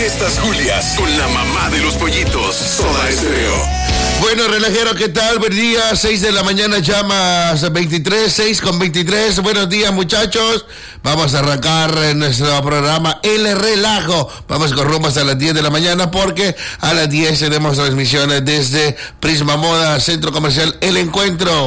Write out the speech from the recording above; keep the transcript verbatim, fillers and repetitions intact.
Fiestas Julias con la mamá de los pollitos. Soda Estéreo. Bueno, relajero, ¿qué tal? Buen día, seis de la mañana, llamas veintitrés, seis con veintitrés. Buenos días, muchachos. Vamos a arrancar en nuestro programa El Relajo. Vamos con rumbo hasta las diez de la mañana porque a las diez tenemos transmisiones desde Prisma Moda, Centro Comercial El Encuentro.